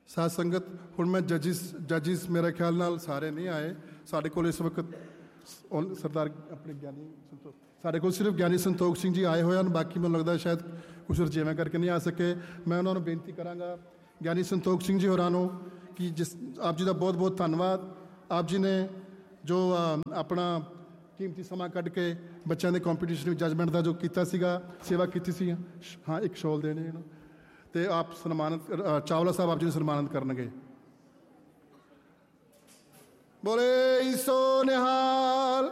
ਸਾਧ ਸੰਗਤ, ਹੁਣ ਮੈਂ ਜੱਜਿਸ ਮੇਰੇ ਖਿਆਲ ਨਾਲ ਸਾਰੇ ਨਹੀਂ ਆਏ ਸਾਡੇ ਕੋਲ ਇਸ ਵਕਤ। ਸਰਦਾਰ ਆਪਣੇ ਗਿਆਨੀ ਸੰਤੋਖ, ਸਾਡੇ ਕੋਲ ਸਿਰਫ ਗਿਆਨੀ ਸੰਤੋਖ ਸਿੰਘ ਜੀ ਆਏ ਹੋਏ ਹਨ। ਬਾਕੀ ਮੈਨੂੰ ਲੱਗਦਾ ਸ਼ਾਇਦ ਕੁਛ ਰਜੇਵਾਂ ਕਰਕੇ ਨਹੀਂ ਆ ਸਕੇ। ਮੈਂ ਉਹਨਾਂ ਨੂੰ ਬੇਨਤੀ ਕਰਾਂਗਾ, ਗਿਆਨੀ ਸੰਤੋਖ ਸਿੰਘ ਜੀ ਹੋਰਾਂ ਨੂੰ, ਕਿ ਆਪ ਜੀ ਦਾ ਬਹੁਤ ਬਹੁਤ ਧੰਨਵਾਦ। ਆਪ ਜੀ ਨੇ ਜੋ ਆਪਣਾ ਕੀਮਤੀ ਸਮਾਂ ਕੱਢ ਕੇ ਬੱਚਿਆਂ ਦੇ ਕੰਪੀਟੀਸ਼ਨ ਵਿੱਚ ਜੱਜਮੈਂਟ ਦਾ ਜੋ ਕੀਤਾ ਸੀਗਾ, ਸੇਵਾ ਕੀਤੀ ਸੀ। ਹਾਂ, ਇੱਕ ਸ਼ਾਲ ਦੇਣੇ ਇਹਨੂੰ, ਅਤੇ ਆਪ ਸਨਮਾਨਿਤ ਚਾਵਲਾ ਸਾਹਿਬ ਆਪ ਜੀ ਨੂੰ ਸਨਮਾਨਿਤ ਕਰਨਗੇ। ਬੋਲੇ ਸੋ ਨਿਹਾਲ।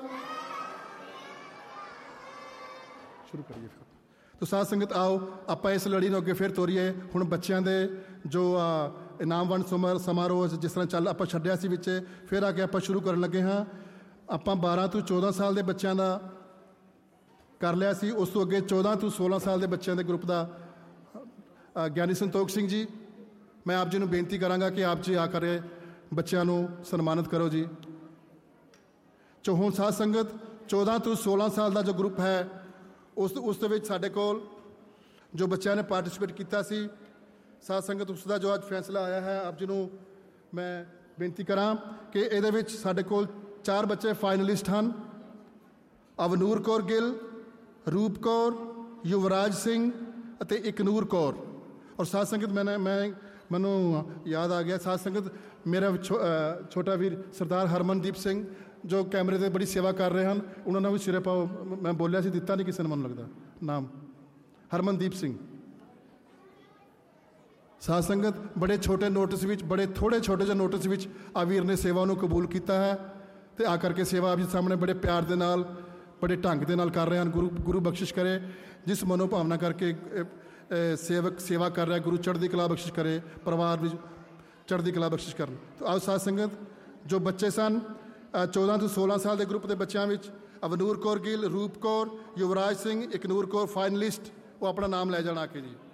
ਸ਼ੁਰੂ ਕਰੀਏ ਫਿਰ। ਤੋ ਸਾਧ ਸੰਗਤ, ਆਓ ਆਪਾਂ ਇਸ ਲੜੀ ਨੂੰ ਅੱਗੇ ਫਿਰ ਤੋਰੀਏ। ਹੁਣ ਬੱਚਿਆਂ ਦੇ ਜੋ ਇਨਾਮ ਵੰਡ ਸਮਾਰੋਹ ਜਿਸ ਤਰ੍ਹਾਂ ਚੱਲ ਆਪਾਂ ਛੱਡਿਆ ਸੀ ਵਿੱਚ, ਫਿਰ ਆ ਕੇ ਆਪਾਂ ਸ਼ੁਰੂ ਕਰਨ ਲੱਗੇ ਹਾਂ। ਆਪਾਂ 12 ਤੋਂ 14 ਸਾਲ ਦੇ ਬੱਚਿਆਂ ਦਾ ਕਰ ਲਿਆ ਸੀ। ਉਸ ਤੋਂ ਅੱਗੇ 14 ਤੋਂ 16 ਸਾਲ ਦੇ ਬੱਚਿਆਂ ਦੇ ਗਰੁੱਪ ਦਾ ਗਿਆਨੀ ਸੰਤੋਖ ਸਿੰਘ ਜੀ, ਮੈਂ ਆਪ ਜੀ ਨੂੰ ਬੇਨਤੀ ਕਰਾਂਗਾ ਕਿ ਆਪ ਜੀ ਆ ਕਰੇ ਬੱਚਿਆਂ ਨੂੰ ਸਨਮਾਨਿਤ ਕਰੋ ਜੀ। ਹੁਣ ਸਾਧ ਸੰਗਤ, 14 ਤੋਂ 16 ਸਾਲ ਦਾ ਜੋ ਗਰੁੱਪ ਹੈ, ਉਸ ਦੇ ਵਿੱਚ ਸਾਡੇ ਕੋਲ ਜੋ ਬੱਚਿਆਂ ਨੇ ਪਾਰਟੀਸਪੇਟ ਕੀਤਾ ਸੀ, ਸਾਧ ਸੰਗਤ, ਉਸ ਦਾ ਜੋ ਅੱਜ ਫੈਸਲਾ ਆਇਆ ਹੈ, ਆਪ ਜੀ ਨੂੰ ਮੈਂ ਬੇਨਤੀ ਕਰਾਂ ਕਿ ਇਹਦੇ ਵਿੱਚ ਸਾਡੇ ਕੋਲ 4 ਬੱਚੇ ਫਾਈਨਲਿਸਟ ਹਨ। ਅਵਨੂਰ ਕੌਰ ਗਿੱਲ, ਰੂਪ ਕੌਰ, ਯੁਵਰਾਜ ਸਿੰਘ ਅਤੇ ਇਕਨੂਰ ਕੌਰ। ਔਰ ਸਾਧ ਸੰਗਤ, ਮੈਨੂੰ ਯਾਦ ਆ ਗਿਆ, ਸਾਧ ਸੰਗਤ, ਮੇਰਾ ਛੋਟਾ ਵੀਰ ਸਰਦਾਰ ਹਰਮਨਦੀਪ ਸਿੰਘ ਜੋ ਕੈਮਰੇ 'ਤੇ ਬੜੀ ਸੇਵਾ ਕਰ ਰਹੇ ਹਨ, ਉਹਨਾਂ ਨੂੰ ਵੀ ਸਿਰੇ ਪਾਓ। ਮੈਂ ਬੋਲਿਆ ਸੀ, ਦਿੱਤਾ ਨਹੀਂ ਕਿਸੇ ਨੇ ਮੈਨੂੰ ਲੱਗਦਾ ਨਾਮ, ਹਰਮਨਦੀਪ ਸਿੰਘ। ਸਾਧ ਸੰਗਤ, ਬੜੇ ਛੋਟੇ ਨੋਟਿਸ ਵਿੱਚ, ਬੜੇ ਥੋੜ੍ਹੇ ਛੋਟੇ ਜਿਹੇ ਨੋਟਿਸ ਵਿੱਚ ਆ ਵੀਰ ਨੇ ਸੇਵਾ ਨੂੰ ਕਬੂਲ ਕੀਤਾ ਹੈ ਅਤੇ ਆ ਕਰਕੇ ਸੇਵਾ ਆਪ ਜੀ ਸਾਹਮਣੇ ਬੜੇ ਪਿਆਰ ਦੇ ਨਾਲ, ਬੜੇ ਢੰਗ ਦੇ ਨਾਲ ਕਰ ਰਹੇ ਹਨ। ਗੁਰੂ ਬਖਸ਼ਿਸ਼ ਕਰੇ, ਜਿਸ ਮਨੋਭਾਵਨਾ ਕਰਕੇ ਸੇਵਕ ਸੇਵਾ ਕਰ ਰਿਹਾ, ਗੁਰੂ ਚੜ੍ਹਦੀ ਕਲਾ ਬਖਸ਼ਿਸ਼ ਕਰੇ, ਪਰਿਵਾਰ ਵਿੱਚ ਚੜ੍ਹਦੀ ਕਲਾ ਬਖਸ਼ਿਸ਼ ਕਰਨ। ਤਾਂ ਆਓ ਸਾਧ ਸੰਗਤ, ਜੋ ਬੱਚੇ ਸਨ 14 ਤੋਂ 16 ਸਾਲ ਦੇ ਗਰੁੱਪ ਦੇ ਬੱਚਿਆਂ ਵਿੱਚ ਅਵਨੂਰ ਕੌਰ ਗਿੱਲ, ਰੂਪ ਕੌਰ, ਯੁਵਰਾਜ ਸਿੰਘ, ਇਕਨੂਰ ਕੌਰ ਫਾਈਨਲਿਸਟ, ਉਹ ਆਪਣਾ ਨਾਮ ਲੈ ਜਾਣ ਆ ਕੇ ਜੀ।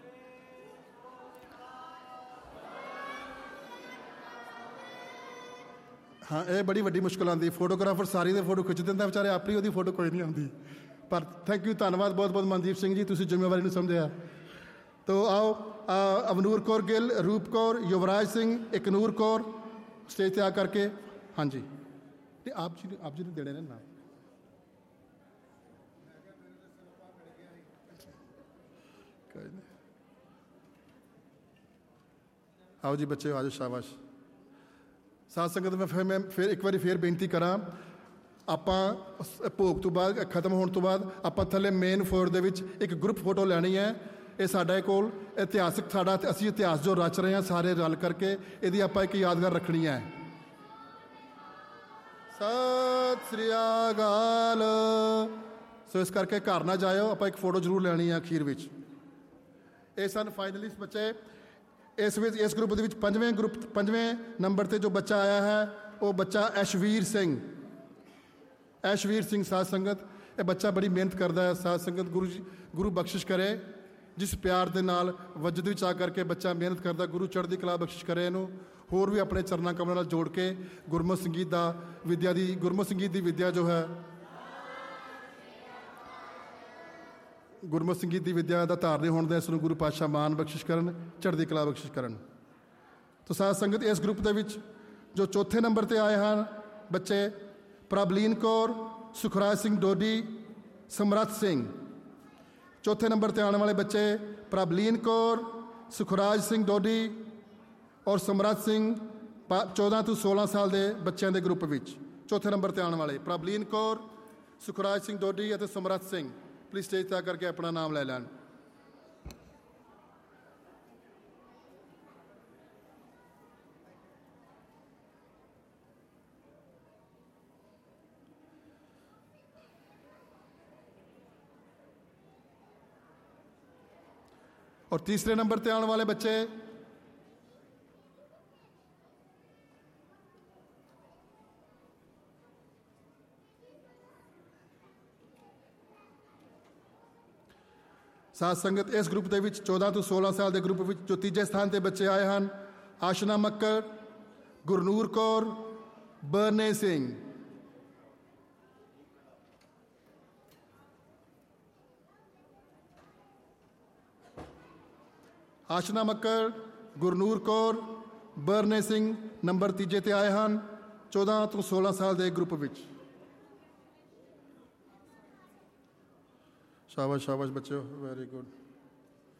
ਹਾਂ, ਇਹ ਬੜੀ ਵੱਡੀ ਮੁਸ਼ਕਿਲ ਆਉਂਦੀ। ਫੋਟੋਗ੍ਰਾਫਰ ਸਾਰੀ ਦੇ ਫੋਟੋ ਖਿੱਚ ਦਿੰਦਾ, ਵਿਚਾਰੇ ਆਪਣੀ ਉਹਦੀ ਫੋਟੋ ਕੋਈ ਨਹੀਂ ਆਉਂਦੀ। ਪਰ ਥੈਂਕ ਯੂ, ਧੰਨਵਾਦ ਬਹੁਤ ਬਹੁਤ ਮਨਦੀਪ ਸਿੰਘ ਜੀ, ਤੁਸੀਂ ਜ਼ਿੰਮੇਵਾਰੀ ਨੂੰ ਸਮਝਿਆ। ਤੋ ਆਓ, ਅਵਨੂਰ ਕੌਰ ਗਿੱਲ, ਰੂਪ ਕੌਰ, ਯੁਵਰਾਜ ਸਿੰਘ, ਇਕਨੂਰ ਕੌਰ ਸਟੇਜ 'ਤੇ ਆ ਕਰਕੇ। ਹਾਂਜੀ, ਅਤੇ ਆਪ ਜੀ ਨੂੰ ਦੇਣੇ ਨੇ ਨਾਮ। ਆਓ ਜੀ ਬੱਚੇ, ਆਜੋ, ਸ਼ਾਬਾਸ਼। ਸਾਧ ਸੰਗਤ, ਮੈਂ ਫਿਰ ਇੱਕ ਵਾਰੀ ਫਿਰ ਬੇਨਤੀ ਕਰਾਂ, ਆਪਾਂ ਭੋਗ ਤੋਂ ਬਾਅਦ, ਖਤਮ ਹੋਣ ਤੋਂ ਬਾਅਦ, ਆਪਾਂ ਥੱਲੇ ਮੇਨ ਫਲੋਰ ਦੇ ਵਿੱਚ ਇੱਕ ਗਰੁੱਪ ਫੋਟੋ ਲੈਣੀ ਹੈ। ਇਹ ਸਾਡੇ ਕੋਲ ਇਤਿਹਾਸਕ, ਅਸੀਂ ਇਤਿਹਾਸ ਜੋ ਰਚ ਰਹੇ ਹਾਂ ਸਾਰੇ ਰਲ ਕਰਕੇ, ਇਹਦੀ ਆਪਾਂ ਇੱਕ ਯਾਦਗਾਰ ਰੱਖਣੀ ਹੈ। ਸਤਿ ਸ੍ਰੀ ਅਕਾਲ। ਸੋ ਇਸ ਕਰਕੇ ਘਰ ਨਾ ਜਾਇਓ, ਆਪਾਂ ਇੱਕ ਫੋਟੋ ਜ਼ਰੂਰ ਲੈਣੀ ਹੈ ਅਖੀਰ ਵਿੱਚ। ਇਹ ਸਨ ਫਾਈਨਲਿਸਟ ਬੱਚੇ। ਇਸ ਗਰੁੱਪ ਦੇ ਵਿੱਚ ਪੰਜਵੇਂ ਨੰਬਰ 'ਤੇ ਜੋ ਬੱਚਾ ਆਇਆ ਹੈ, ਉਹ ਬੱਚਾ ਐਸ਼ਵੀਰ ਸਿੰਘ। ਸਾਧ ਸੰਗਤ, ਇਹ ਬੱਚਾ ਬੜੀ ਮਿਹਨਤ ਕਰਦਾ ਹੈ। ਸਾਧ ਸੰਗਤ, ਗੁਰੂ ਬਖਸ਼ਿਸ਼ ਕਰੇ, ਜਿਸ ਪਿਆਰ ਦੇ ਨਾਲ ਵਜਦ ਵਿੱਚ ਆ ਕਰਕੇ ਬੱਚਾ ਮਿਹਨਤ ਕਰਦਾ, ਗੁਰੂ ਚੜ੍ਹਦੀ ਕਲਾ ਬਖਸ਼ਿਸ਼ ਕਰੇ ਇਹਨੂੰ। ਹੋਰ ਵੀ ਆਪਣੇ ਚਰਨਾਂ ਕਮਲਾਂ ਨਾਲ ਜੋੜ ਕੇ ਗੁਰਮੁਖ ਸੰਗੀਤ ਦੀ ਵਿੱਦਿਆ ਜੋ ਹੈ, ਗੁਰਮੁਖ ਸੰਗੀਤ ਦੀ ਵਿੱਦਿਆ ਦਾ ਧਾਰਨੀ ਹੋਣ ਦਾ ਇਸ ਨੂੰ ਗੁਰੂ ਪਾਤਸ਼ਾਹ ਮਾਨ ਬਖਸ਼ਿਸ਼ ਕਰਨ, ਚੜ੍ਹਦੀ ਕਲਾ ਬਖਸ਼ਿਸ਼ ਕਰਨ। ਤੋ ਸਾਧ ਸੰਗਤ, ਇਸ ਗਰੁੱਪ ਦੇ ਵਿੱਚ ਜੋ ਚੌਥੇ ਨੰਬਰ 'ਤੇ ਆਏ ਹਨ ਬੱਚੇ, ਪ੍ਰਭਲੀਨ ਕੌਰ, ਸੁਖਰਾਜ ਸਿੰਘ ਡੋਡੀ, ਸਮਰੱਥ ਸਿੰਘ। ਚੌਥੇ ਨੰਬਰ 'ਤੇ ਆਉਣ ਵਾਲੇ ਬੱਚੇ ਪ੍ਰਭਲੀਨ ਕੌਰ, ਸੁਖਰਾਜ ਸਿੰਘ ਡੋਡੀ ਔਰ ਸਮਰੱਥ ਸਿੰਘ, 14 ਤੋਂ 16 ਸਾਲ ਦੇ ਬੱਚਿਆਂ ਦੇ ਗਰੁੱਪ ਵਿੱਚ ਚੌਥੇ ਨੰਬਰ 'ਤੇ ਆਉਣ ਵਾਲੇ ਪ੍ਰਭਲੀਨ ਕੌਰ, ਸੁਖਰਾਜ ਸਿੰਘ ਡੋਡੀ ਅਤੇ ਸਮਰੱਥ ਸਿੰਘ, ਪਲੀਜ਼ ਸਟੇਜ 'ਤੇ ਆ ਕਰਕੇ ਆਪਣਾ ਨਾਮ ਲੈ ਲੈਣ। और तीसरे नंबर पे आने वाले बच्चे साध संगत, इस ग्रुप के 14 तो 16 साल के ग्रुप जो तीजे स्थान पर बच्चे आए हैं, आशना मक्कर, गुरनूर कौर, बरने सिंह। आशना मक्कर, गुरनूर कौर, ਬਰਨੇ ਸਿੰਘ ਨੰਬਰ ਤੀਜੇ ਤੇ ਆਏ ਹਨ 14 ਤੋਂ 16 ਸਾਲ ਦੇ ਗਰੁੱਪ ਵਿੱਚ। ਸ਼ਾਬਾਸ਼ ਸ਼ਾਬਾਸ਼ ਬੱਚਿਓ, ਵੈਰੀ ਗੁੱਡ।